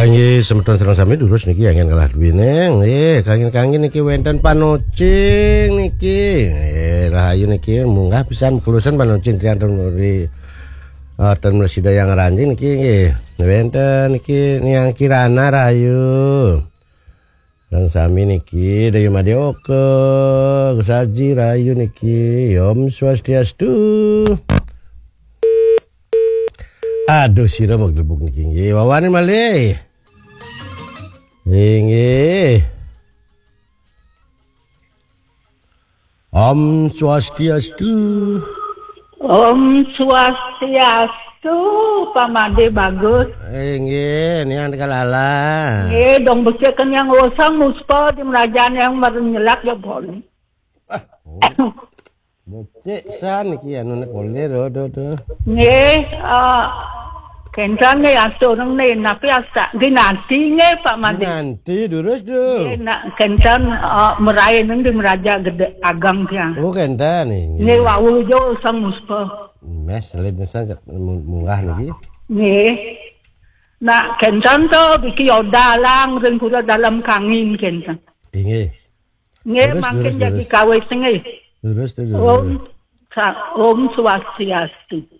nggih semeton sareng sami durus niki angin kalah duwine nggih kangen-kangen niki wonten panocing niki rahayu niki munggah pisan kulusan panocing dianten muri ten Sidayang Ranjing niki nggih wonten niki Niang Kirana rahayu sareng sami niki Dayu Madyoka Gusaji rahayu niki Om Swastiastu. Aduh sira maglebuk niki nggih wawane malih. Nggih. Om Swastiastu. Om Swastiastu, Pamade bagus. Nggih, niang kalala. Nggih, dong beceken yang usang muspa di kerajaan yang menyelak ya boleh. Becek san iki anu nek boleh do. Nggih, kencan nggih aturang nih, tapi asa nanti nggih Pak Made. Nanti durus do. Nggih, kencan meraih nang di meraja gede agang dia. Oh kenta nih. Nggih, wau jo usang muspa. Mes lid mesan munggah niki. Nggih. Nah, kencan to biki dalang ring kula dalam kangin kencan. Nggih. Nggih, makin jadi kawis nggih. Durus. Om Swastiastu.